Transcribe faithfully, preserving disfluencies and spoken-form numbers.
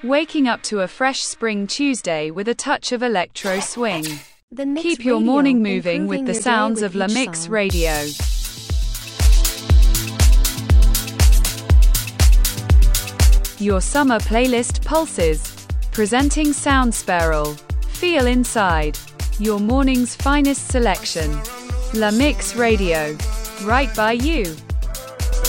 Waking up to a fresh spring Tuesday with a touch of electro swing. The Mix Keep your Radio, morning moving with improving the your day sounds with of La each Mix song. Radio. Your summer playlist pulses. Presenting Sound Spiral. Feel inside. Your morning's finest selection. La Mix Radio. Right by you.